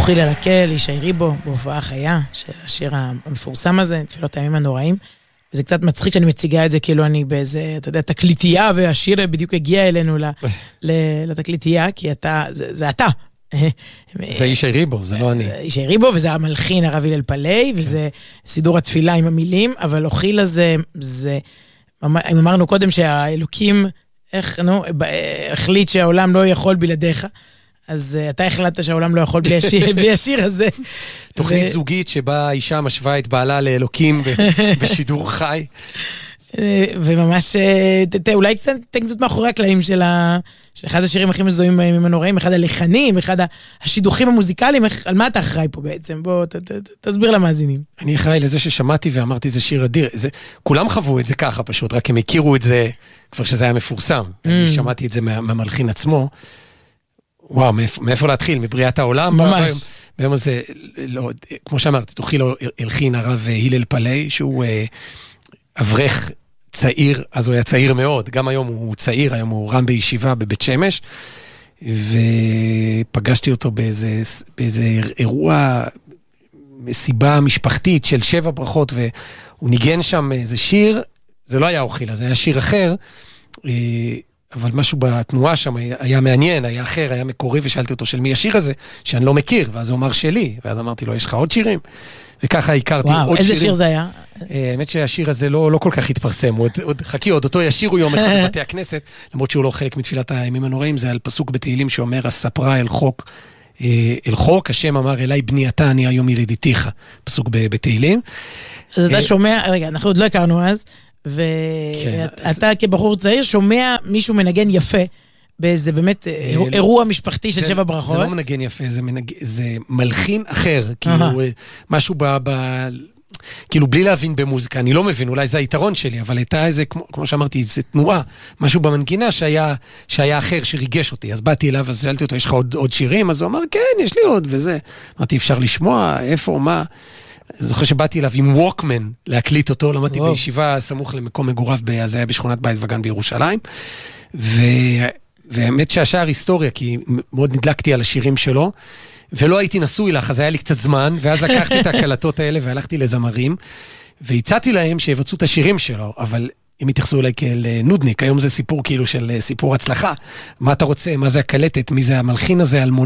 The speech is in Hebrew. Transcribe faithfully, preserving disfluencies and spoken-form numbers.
תוכי ללקל, ישי ריבו, בהופעה חיה, של השיר המפורסם הזה, תפילות הימים הנוראים. וזה קצת מצחיק שאני מציגה את זה, כאילו אני באיזה, אתה יודע, תקליטייה, והשיר בדיוק הגיע אלינו לתקליטייה, כי אתה, זה אתה. זה ישי ריבו, זה לא אני. ישי ריבו, וזה המלחין הרב הלל פלאי, וזה סידור התפילה עם המילים, אבל אוכילה זה, זה, אם אמרנו קודם שהאלוקים, איך, נו, החליט שהעולם לא יכול בלעדיך, אז אתה החלטת שהעולם לא יכול בלי השיר, בלי השיר הזה. תוכנית זוגית שבה האישה משווה את בעלה לאלוקים בשידור חי. וממש, אולי תן קצת מאחורי הקלעים של אחד השירים הכי מזוהים בימים הנוראים, אחד הלחנים, אחד השידוכים המוזיקליים, על מה אתה אחראי פה בעצם? בוא, תסביר למאזינים. אני אחראי לזה ששמעתי ואמרתי, זה שיר אדיר. כולם חוו את זה ככה פשוט, רק הם הכירו את זה כבר שזה היה מפורסם. אני שמעתי את זה מהמלחין עצמו. וואו, מאיפה להתחיל? מבריאת העולם? ממש. ביום הזה, לא, כמו שאמרתי, תוכי לו הלחין הרב הלל פלאי, שהוא אברך צעיר, אז הוא היה צעיר מאוד, גם היום הוא צעיר, היום הוא רם בישיבה בבית שמש, ופגשתי אותו באיזה, באיזה אירוע, מסיבה משפחתית של שבע ברכות, והוא ניגן שם איזה שיר, זה לא היה אוכילה, זה היה שיר אחר, אבל משהו בתנועה שם היה מעניין, היה אחר, היה מקורי, ושאלתי אותו של מי השיר הזה, שאני לא מכיר, ואז הוא אמר שלי, ואז אמרתי לו, יש לך עוד שירים? וככה הכרתי וואו, עוד איזה שירים. שיר זה היה? האמת שהשיר הזה לא, לא כל כך התפרסם, עוד, עוד, חכי, עוד אותו ישירו יום אחד בבתי הכנסת, למרות שהוא לא חלק מתפילת הימים הנוראים, זה על פסוק בתהילים שאומר, הספרה אל חוק, אל חוק, השם אמר אליי בני אתה, אני היום ילידיתיך, פסוק בתהילים. אז אתה שומע, רגע, אנחנו עוד לא הכרנו אז, ואתה כבחור צעיר שומע מישהו מנגן יפה, באיזה באמת אירוע משפחתי של שבע ברכות. זה לא מנגן יפה, זה מלחין אחר, כאילו משהו ב... כאילו בלי להבין במוזיקה, אני לא מבין, אולי זה היתרון שלי, אבל הייתה איזה, כמו שאמרתי, איזו תנועה, משהו במנגינה שהיה, שהיה אחר, שריגש אותי. אז באתי אליו, אז שאלתי אותו, יש לך עוד, עוד שירים? אז הוא אמר, כן, יש לי עוד, וזה. אמרתי, אפשר לשמוע, איפה, מה? זוכר שבאתי אליו עם ווקמן להקליט אותו, למדתי וואו. בישיבה סמוך למקום מגוריו, אז היה בשכונת בית וגן בירושלים, ו... והאמת שהשאר היסטוריה, כי מאוד נדלקתי על השירים שלו, ולא הייתי נשוי לך, אז היה לי קצת זמן, ואז לקחתי את הקלטות האלה והלכתי לזמרים, והצעתי להם שיבצעו את השירים שלו, אבל הם התייחסו אליי כאל נודניק, היום זה סיפור כאילו של סיפור הצלחה, מה אתה רוצה, מה זה הקלטת, מי זה המלחין הזה, אלמוני,